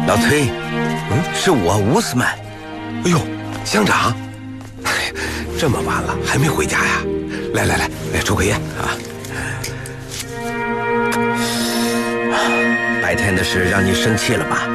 老崔，是我乌斯曼。 哎呦，乡长，这么晚了还没回家呀？来，抽根烟啊！ 白天的事让你生气了吧？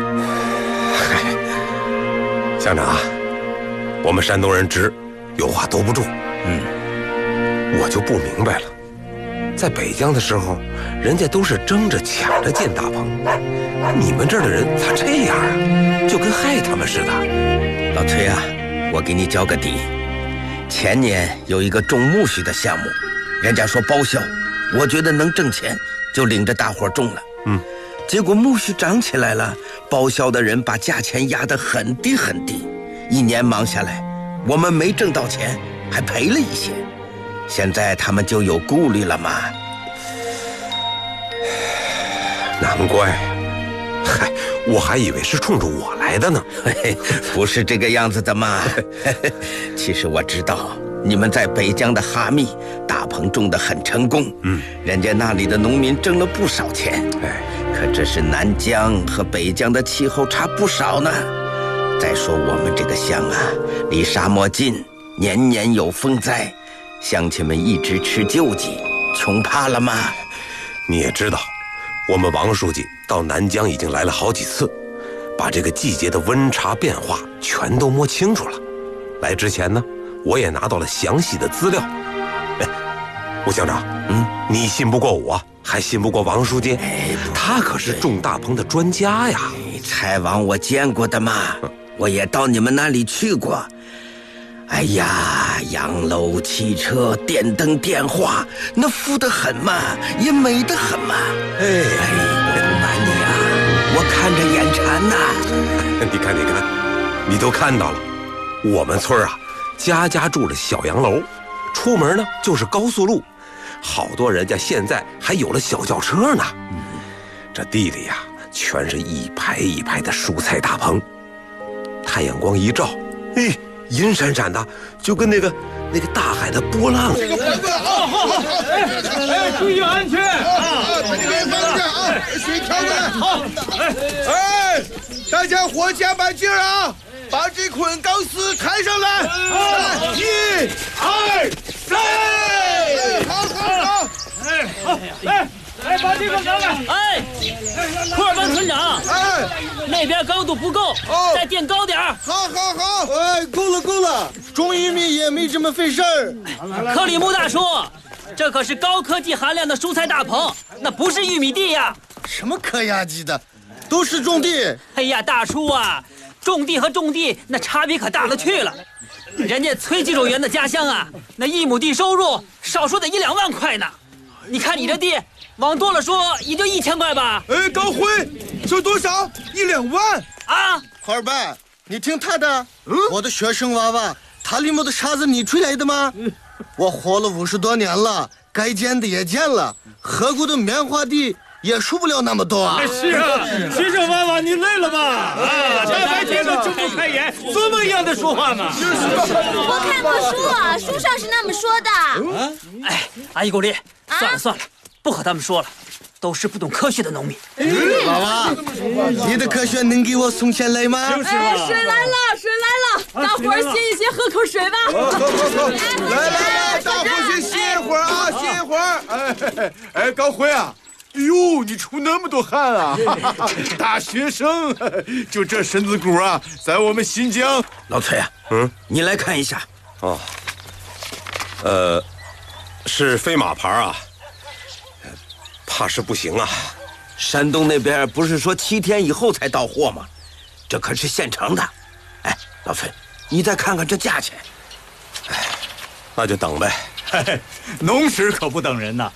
乡长，我们山东人直，有话兜不住。我就不明白了，在北疆的时候，人家都是争着抢着建大棚，你们这儿的人咋这样啊？就跟害他们似的。 老崔啊，我给你交个底。前年有一个种苜蓿的项目，人家说报销，我觉得能挣钱，就领着大伙种了。结果苜蓿长起来了，报销的人把价钱压得很低很低，一年忙下来，我们没挣到钱，还赔了一些。现在他们就有顾虑了嘛。 难怪，我还以为是冲着我来的呢。 不是这个样子的嘛。其实我知道你们在北疆的哈密大棚种得很成功，人家那里的农民挣了不少钱。可这是南疆和北疆的气候差不少呢。再说我们这个乡啊，离沙漠近，年年有风灾，乡亲们一直吃救济，穷怕了吗？ 你也知道，我们王书记到南疆已经来了好几次，把这个季节的温差变化全都摸清楚了。来之前呢，我也拿到了详细的资料。吴乡长，你信不过我，还信不过王书记？他可是种大棚的专家呀。 蔡王我见过的嘛，我也到你们那里去过。哎呀，洋楼、汽车、电灯、电话，那富得很嘛，也美得很嘛。我不瞒你啊，我看着眼馋呐。 你看，你都看到了，我们村啊，家家住着小洋楼，出门呢就是高速路，好多人家现在还有了小轿车呢。这地里呀，全是一排一排的蔬菜大棚，太阳光一照，阴闪闪的，就跟那个大海的波浪。 这个房子好，注意安全啊！把这个房子啊，水调过来。好，大家伙加把劲儿啊！把这捆钢丝抬上来。1、2、3，好。把这个拿来。 库尔班村长，那边高度不够，再垫高点儿。 好。够了，种玉米也没这么费事儿。 克里木大叔，这可是高科技含量的蔬菜大棚，那不是玉米地呀。 什么科压机的，都是种地。 哎呀，大叔啊，种地和种地那差别可大了去了。人家崔技术员的家乡啊，那1亩地收入少说得1、2万块呢。你看你这地，往多了说也就1000块吧。 高辉，这多少？1、2万啊！ 库尔班，你听他的。我的学生娃娃，他里面的沙子你吹来的吗？我活了50多年了，该建的也建了，河谷的棉花地也输不了那么多啊。 是啊，学生娃娃，你累了吧？大白天的睁不开眼，做梦一样的说话嘛。 我看过书啊，书上是那么说的。 阿依古丽，算了，不和他们说了，都是不懂科学的农民。 娃娃，你的科学能给我送钱来吗？ 水来了，大伙儿歇一歇，喝口水吧。 来，大伙儿先歇一会儿啊，歇一会儿。高辉啊，哟，你出那么多汗啊！大学生，就这身子骨啊，在我们新疆。 老崔啊，你来看一下。 是飞马牌啊，怕是不行啊。 山东那边不是说7天以后才到货吗？这可是现成的。老崔，你再看看这价钱。 那就等呗。 农时可不等人呐。